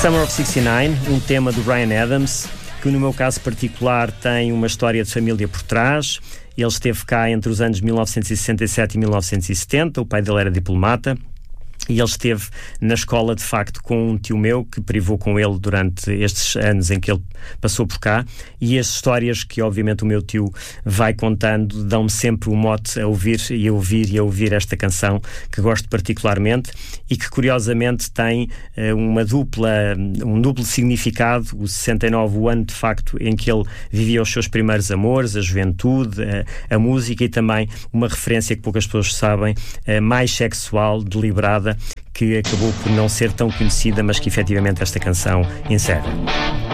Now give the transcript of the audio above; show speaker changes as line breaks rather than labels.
Summer of 69, um tema do Bryan Adams, que no meu caso particular tem uma história de família por trás. Ele esteve cá entre os anos 1967 e 1970, o pai dele era diplomata. E ele esteve na escola, de facto, com um tio meu que privou com ele durante estes anos em que ele passou por cá. E as histórias que, obviamente, o meu tio vai contando dão-me sempre o mote a ouvir e a ouvir e a ouvir esta canção, que gosto particularmente e que, curiosamente, tem um duplo significado. O 69, o ano, de facto, em que ele vivia os seus primeiros amores, a juventude, a música, e também uma referência que poucas pessoas sabem, mais sexual, deliberada, que acabou por não ser tão conhecida, mas que efetivamente esta canção encerra.